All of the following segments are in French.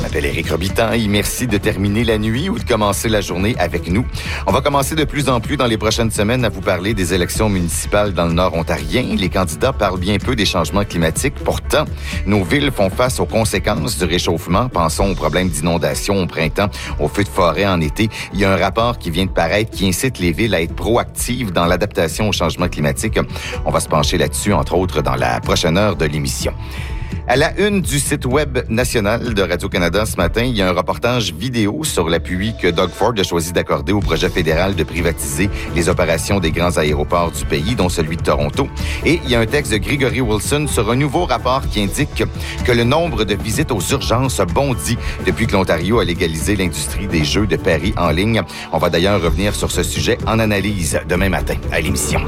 m'appelle Éric Robitaille. Merci de terminer la nuit ou de commencer la journée avec nous. On va commencer de plus en plus dans les prochaines semaines à vous parler des élections municipales dans le Nord ontarien. Les candidats parlent bien peu des changements climatiques. Pourtant, nos villes font face aux conséquences du réchauffement. Pensons aux problèmes d'inondation au printemps, aux feux de forêt en été. Il y a un rapport qui vient de paraître qui incite les villes à être proactives dans l'adaptation au changement climatique. On va se pencher là-dessus, entre autres, dans la prochaine heure de l'émission. À la une du site web national de Radio-Canada ce matin, il y a un reportage vidéo sur l'appui que Doug Ford a choisi d'accorder au projet fédéral de privatiser les opérations des grands aéroports du pays, dont celui de Toronto. Et il y a un texte de Gregory Wilson sur un nouveau rapport qui indique que le nombre de visites aux urgences a bondi depuis que l'Ontario a légalisé l'industrie des jeux de paris en ligne. On va d'ailleurs revenir sur ce sujet en analyse demain matin à l'émission.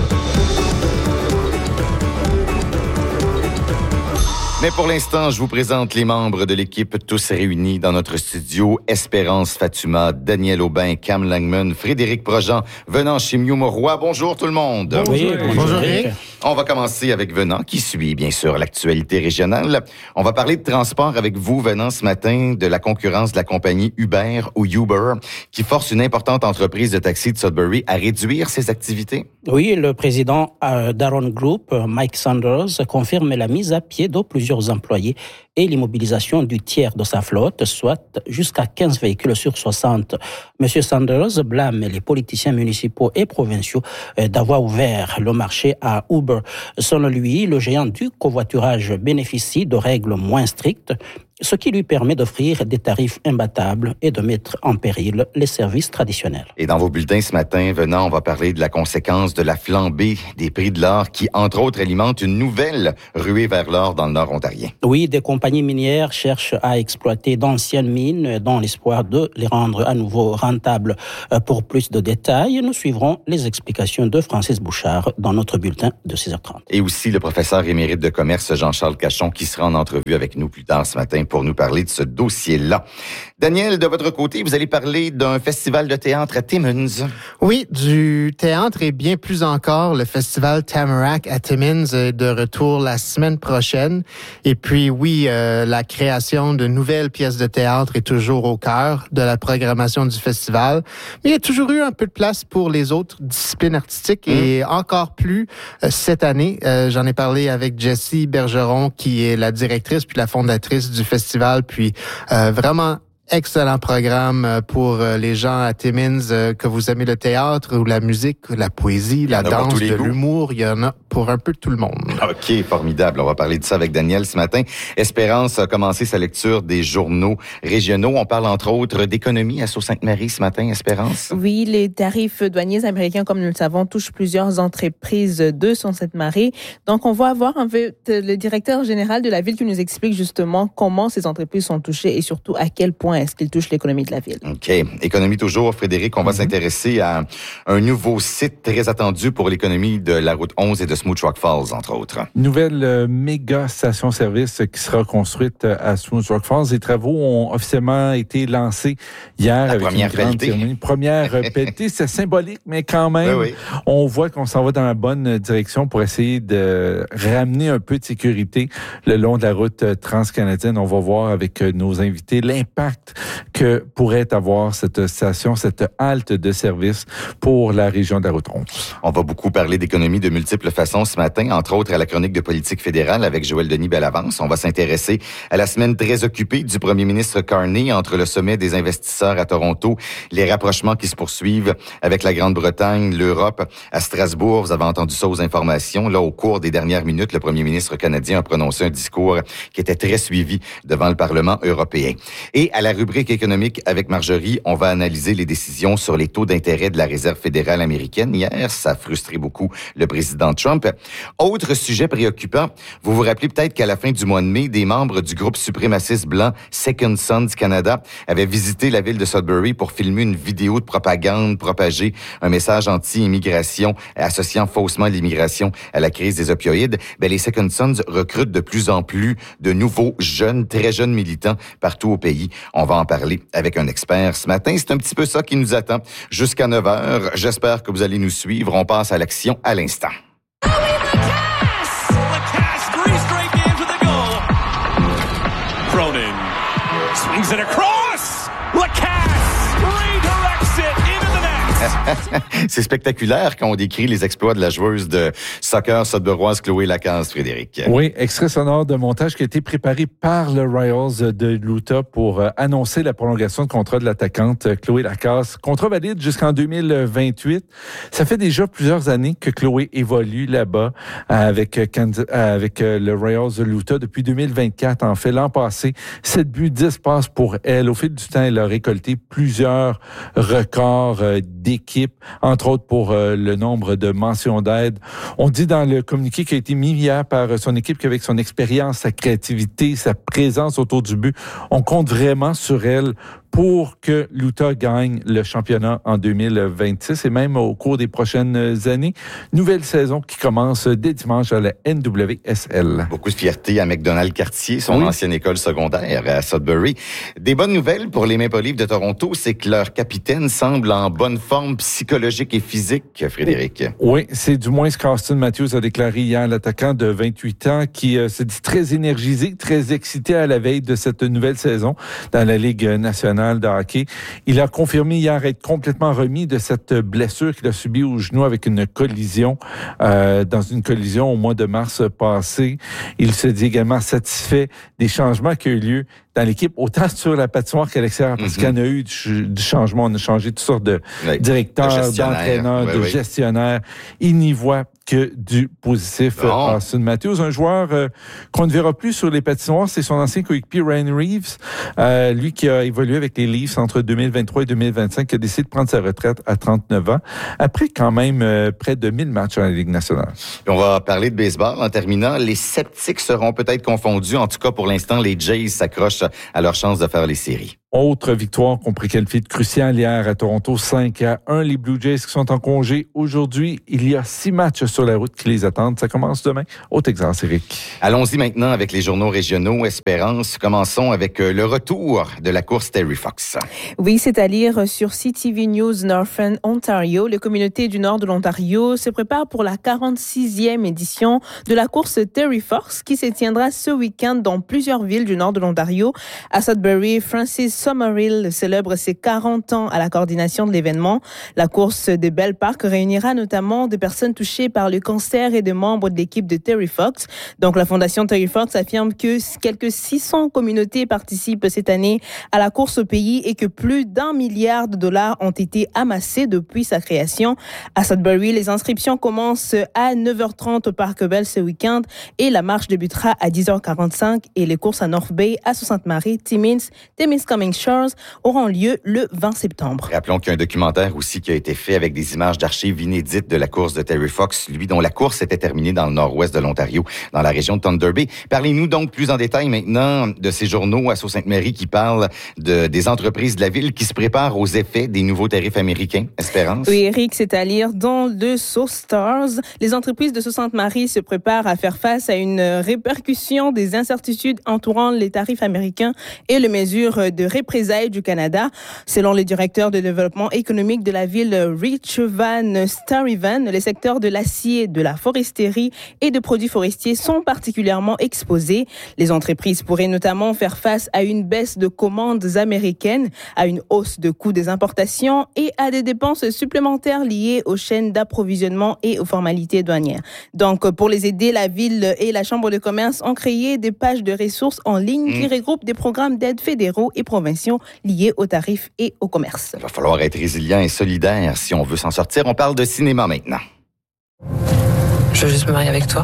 Mais pour l'instant, je vous présente les membres de l'équipe tous réunis dans notre studio. Espérance Fatuma, Daniel Aubin, Cam Langman, Frédéric Projean, Venant Chimiou-Mauroy. Bonjour tout le monde. Oui, bonjour Eric. On va commencer avec Venant, qui suit bien sûr l'actualité régionale. On va parler de transport avec vous, Venant, ce matin, de la concurrence de la compagnie Uber ou Uber, qui force une importante entreprise de taxi de Sudbury à réduire ses activités. Oui, le président d'Aaron Group, Mike Sanders, confirme la mise à pied de plusieurs employés et l'immobilisation du tiers de sa flotte, soit jusqu'à 15 véhicules sur 60. Monsieur Sanders blâme les politiciens municipaux et provinciaux d'avoir ouvert le marché à Uber. Selon lui, le géant du covoiturage bénéficie de règles moins strictes, ce qui lui permet d'offrir des tarifs imbattables et de mettre en péril les services traditionnels. Et dans vos bulletins ce matin, Venant, on va parler de la conséquence de la flambée des prix de l'or qui, entre autres, alimente une nouvelle ruée vers l'or dans le Nord ontarien. Oui, des compagnies minières cherchent à exploiter d'anciennes mines dans l'espoir de les rendre à nouveau rentables. Pour plus de détails, nous suivrons les explications de Francis Bouchard dans notre bulletin de 6h30. Et aussi le professeur émérite de commerce Jean-Charles Cachon qui sera en entrevue avec nous plus tard ce matin pour nous parler de ce dossier-là. Daniel, de votre côté, vous allez parler d'un festival de théâtre à Timmins. Oui, du théâtre et bien plus encore, le festival Tamarack à Timmins est de retour la semaine prochaine. Et puis oui, la création de nouvelles pièces de théâtre est toujours au cœur de la programmation du festival. Mais il y a toujours eu un peu de place pour les autres disciplines artistiques et encore plus cette année. J'en ai parlé avec Jessie Bergeron, qui est la directrice puis la fondatrice du festival, puis vraiment excellent programme pour les gens à Timmins, que vous aimez le théâtre ou la musique, la poésie, la danse, de l'humour. Il y en a pour un peu tout le monde. OK, formidable. On va parler de ça avec Daniel ce matin. Espérance a commencé sa lecture des journaux régionaux. On parle entre autres d'économie à Sault-Sainte-Marie ce matin, Espérance. Oui, les tarifs douaniers américains, comme nous le savons, touchent plusieurs entreprises de Sault-Sainte-Marie. Donc, on va avoir le directeur général de la ville qui nous explique justement comment ces entreprises sont touchées et surtout à quel point est-ce qu'il touche l'économie de la ville. OK. Économie toujours, Frédéric. On va s'intéresser à un nouveau site très attendu pour l'économie de la route 11 et de Smooth Rock Falls, entre autres. Nouvelle méga station-service qui sera construite à Smooth Rock Falls. Les travaux ont officiellement été lancés hier la avec première une grande cérémonie. Première pelletée, c'est symbolique, mais quand même, oui. On voit qu'on s'en va dans la bonne direction pour essayer de ramener un peu de sécurité le long de la route transcanadienne. On va voir avec nos invités l'impact que pourrait avoir cette station, cette halte de service pour la région de la route 11. On va beaucoup parler d'économie de multiples façons ce matin, entre autres à la chronique de politique fédérale avec Joël Denis Bellavance. On va s'intéresser à la semaine très occupée du premier ministre Carney entre le sommet des investisseurs à Toronto, les rapprochements qui se poursuivent avec la Grande-Bretagne, l'Europe. À Strasbourg, vous avez entendu ça aux informations. Là, au cours des dernières minutes, le premier ministre canadien a prononcé un discours qui était très suivi devant le Parlement européen. Et à la rubrique économique avec Marjorie, on va analyser les décisions sur les taux d'intérêt de la Réserve fédérale américaine. Hier, ça a frustré beaucoup le président Trump. Autre sujet préoccupant, vous vous rappelez peut-être qu'à la fin du mois de mai, des membres du groupe suprémaciste blanc Second Sons Canada avaient visité la ville de Sudbury pour filmer une vidéo de propagande, propager un message anti-immigration, associant faussement l'immigration à la crise des opioïdes. Les Second Sons recrutent de plus en plus de nouveaux jeunes, très jeunes militants partout au pays. On va en parler avec un expert ce matin. C'est un petit peu ça qui nous attend jusqu'à 9h. J'espère que vous allez nous suivre. On passe à l'action à l'instant. Swings it across. Lacasse redirects it into the net. C'est spectaculaire quand on décrit les exploits de la joueuse de soccer sudburoise Chloé Lacasse, Frédéric. Oui, extrait sonore de montage qui a été préparé par le Royals de l'Utah pour annoncer la prolongation de contrat de l'attaquante Chloé Lacasse. Contrat valide jusqu'en 2028. Ça fait déjà plusieurs années que Chloé évolue là-bas avec le Royals de l'Utah depuis 2024. En fait, l'an passé, 7 buts, 10 passes pour elle. Au fil du temps, elle a récolté plusieurs records d'équipe, entre autres pour le nombre de mentions d'aide. On dit dans le communiqué qui a été mis hier par son équipe qu'avec son expérience, sa créativité, sa présence autour du but, on compte vraiment sur elle pour que l'Utah gagne le championnat en 2026 et même au cours des prochaines années. Nouvelle saison qui commence dès dimanche à la NWSL. Beaucoup de fierté à McDonald-Cartier, son ancienne école secondaire à Sudbury. Des bonnes nouvelles pour les Maple Leafs de Toronto, c'est que leur capitaine semble en bonne forme psychologique et physique, Frédéric. Oui, c'est du moins ce qu'Austin Matthews a déclaré hier, l'attaquant de 28 ans qui se dit très énergisé, très excité à la veille de cette nouvelle saison dans la Ligue nationale de hockey. Il a confirmé hier être complètement remis de cette blessure qu'il a subie au genou avec une collision, dans une collision au mois de mars passé. Il se dit également satisfait des changements qui ont eu lieu dans l'équipe, autant sur la patinoire qu'à l'extérieur, parce qu'il y en a eu du changement. On a changé toutes sortes de directeurs, d'entraîneurs, de gestionnaires. Il n'y voit que du positif. Austin Matthews, un joueur qu'on ne verra plus sur les patinoires, c'est son ancien coéquipier Ryan Reeves, lui qui a évolué avec les Leafs entre 2023 et 2025, qui a décidé de prendre sa retraite à 39 ans, après quand même près de 1000 matchs dans la Ligue nationale. Puis on va parler de baseball en terminant. Les sceptiques seront peut-être confondus. En tout cas, pour l'instant, les Jays s'accrochent à leur chance de faire les séries. Autre victoire qu'on pourrait qualifier de cruciale hier à Toronto, 5-1. Les Blue Jays qui sont en congé aujourd'hui. Il y a 6 matchs sur la route qui les attendent. Ça commence demain au Texas, Eric. Allons-y maintenant avec les journaux régionaux. Espérance. Commençons avec le retour de la course Terry Fox. Oui, c'est à lire sur CTV News Northern Ontario. Les communautés du nord de l'Ontario se préparent pour la 46e édition de la course Terry Fox qui se tiendra ce week-end dans plusieurs villes du nord de l'Ontario. À Sudbury, Francis Summerhill célèbre ses 40 ans à la coordination de l'événement. La course de Bell Park réunira notamment des personnes touchées par le cancer et des membres de l'équipe de Terry Fox. Donc, la Fondation Terry Fox affirme que quelques 600 communautés participent cette année à la course au pays et que plus d'1 milliard de dollars ont été amassés depuis sa création. À Sudbury, les inscriptions commencent à 9h30 au Parc Bell ce week-end et la marche débutera à 10h45 et les courses à North Bay, à Sault-Sainte-Marie, Timmins-Cummings Shores auront lieu le 20 septembre. Rappelons qu'il y a un documentaire aussi qui a été fait avec des images d'archives inédites de la course de Terry Fox, lui dont la course était terminée dans le nord-ouest de l'Ontario, dans la région de Thunder Bay. Parlez-nous donc plus en détail maintenant de ces journaux à Sault-Sainte-Marie qui parlent des entreprises de la ville qui se préparent aux effets des nouveaux tarifs américains. Espérance? Oui, Eric, c'est à lire dans le Sault Stars. Les entreprises de Sault-Sainte-Marie se préparent à faire face à une répercussion des incertitudes entourant les tarifs américains et les mesures de représailles du Canada. Selon le directeur de développement économique de la ville, Rich Van Starivan, les secteurs de l'acier, de la foresterie et de produits forestiers sont particulièrement exposés. Les entreprises pourraient notamment faire face à une baisse de commandes américaines, à une hausse de coûts des importations et à des dépenses supplémentaires liées aux chaînes d'approvisionnement et aux formalités douanières. Donc, pour les aider, la ville et la Chambre de commerce ont créé des pages de ressources en ligne qui regroupent des programmes d'aide fédéraux et provinciaux liés aux tarifs et au commerce. Il va falloir être résilient et solidaire si on veut s'en sortir. On parle de cinéma maintenant. Je veux juste me marier avec toi.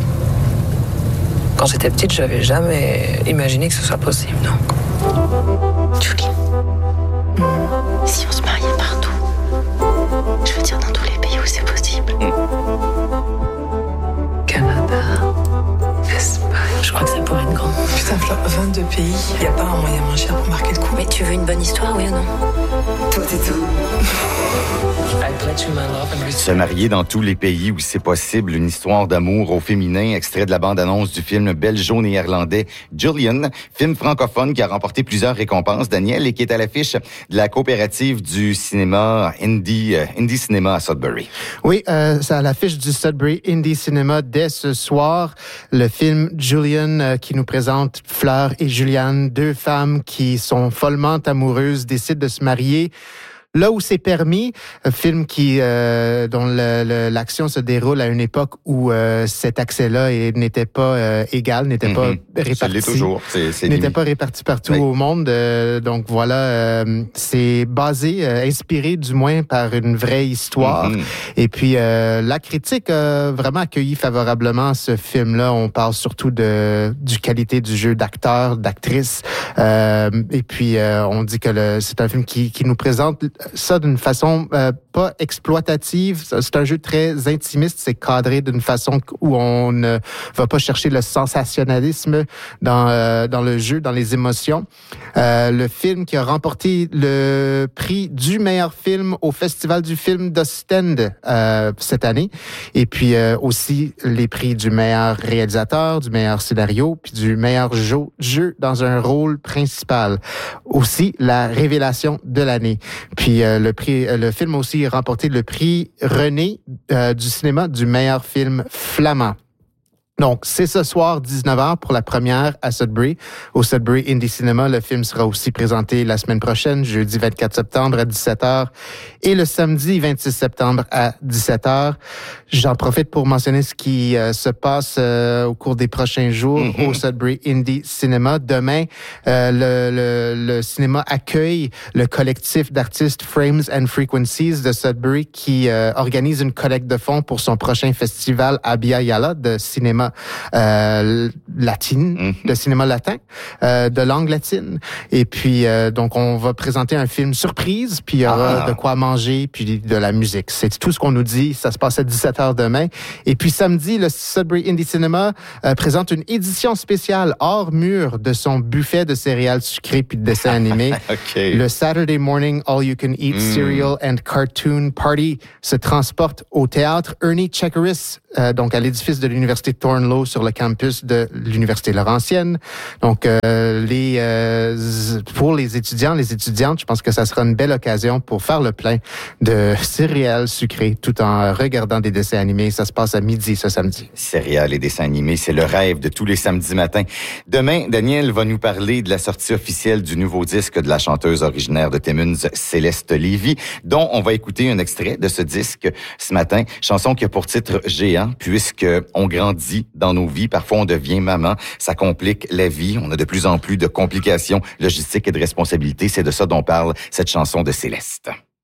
Quand j'étais petite, j'avais jamais imaginé que ce soit possible, non. Julie, si on se mariait partout, je veux dire dans tous les pays où c'est possible. Canada, Espagne. Je crois que ça pourrait être grand. Putain, Fleur, 22 pays. Y a pas un moyen moins cher pour marquer le coup. Mais tu veux une bonne histoire, oui ou non? Toi, t'es tout. Se marier dans tous les pays où c'est possible, une histoire d'amour au féminin, extrait de la bande-annonce du film belgeo-néerlandais Julian, film francophone qui a remporté plusieurs récompenses, Daniel, et qui est à l'affiche de la coopérative du cinéma Indie Cinéma à Sudbury. Oui, c'est à l'affiche du Sudbury Indie Cinéma dès ce soir. Le film Julian qui nous présente Fleur et Juliane, deux femmes qui sont follement amoureuses, décident de se marier là où c'est permis. Un film dont l'action se déroule à une époque où cet accès-là n'était pas égal, n'était pas réparti. Ça l'est toujours. N'était pas réparti partout au monde. Donc voilà, c'est basé, inspiré du moins par une vraie histoire. Et puis la critique a vraiment accueilli favorablement ce film-là. On parle surtout du qualité du jeu d'acteurs, d'actrices. Et puis on dit que c'est un film qui nous présente ça d'une façon pas exploitative. C'est un jeu très intimiste. C'est cadré d'une façon où on ne va pas chercher le sensationnalisme dans le jeu, dans les émotions. Le film qui a remporté le prix du meilleur film au Festival du film d'Ostende cette année. Et puis aussi les prix du meilleur réalisateur, du meilleur scénario, puis du meilleur jeu dans un rôle principal. Aussi la révélation de l'année. Puis le film a aussi remporté le prix René du cinéma du meilleur film flamand. Donc, c'est ce soir, 19h, pour la première à Sudbury, au Sudbury Indie Cinema. Le film sera aussi présenté la semaine prochaine, jeudi 24 septembre à 17h et le samedi 26 septembre à 17h. J'en profite pour mentionner ce qui se passe au cours des prochains jours au Sudbury Indie Cinema. Demain, le cinéma accueille le collectif d'artistes Frames and Frequencies de Sudbury qui organise une collecte de fonds pour son prochain festival Abya Yala de cinéma latine, de cinéma latin, de langue latine. Et puis, donc, on va présenter un film surprise, puis il y aura de quoi manger, puis de la musique. C'est tout ce qu'on nous dit. Ça se passe à 17h demain. Et puis, samedi, le Sudbury Indie Cinema présente une édition spéciale hors mur de son buffet de céréales sucrées puis de dessins animés. Le Saturday Morning All You Can Eat Cereal and Cartoon Party se transporte au théâtre Ernie Checkeris, donc à l'édifice de l'Université de Thornlow sur le campus de l'Université Laurentienne. Donc, pour les étudiants, les étudiantes, je pense que ça sera une belle occasion pour faire le plein de céréales sucrées tout en regardant des dessins animés. Ça se passe à midi ce samedi. Céréales et dessins animés, c'est le rêve de tous les samedis matins. Demain, Daniel va nous parler de la sortie officielle du nouveau disque de la chanteuse originaire de Timmins, Céleste Lévy, dont on va écouter un extrait de ce disque ce matin. Chanson qui a pour titre Géant, puisque on grandit dans nos vies. Parfois, on devient maman. Ça complique la vie. On a de plus en plus de complications logistiques et de responsabilités. C'est de ça dont parle cette chanson de Céleste.